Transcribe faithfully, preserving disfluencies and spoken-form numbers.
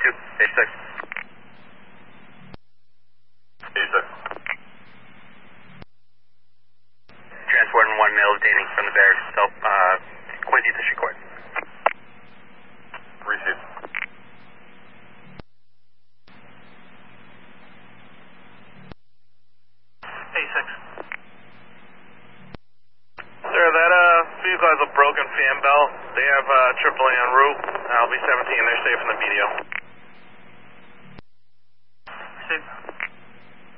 two, eighty-six. eighty-six. Transporting one male detaining from the barracks, self, uh, Quincy District Court. Received. eighty-six. Sir, that uh, vehicle has a broken fan belt. They have uh, triple A en route. I'll be seventeen. They're safe in the B D O. Received.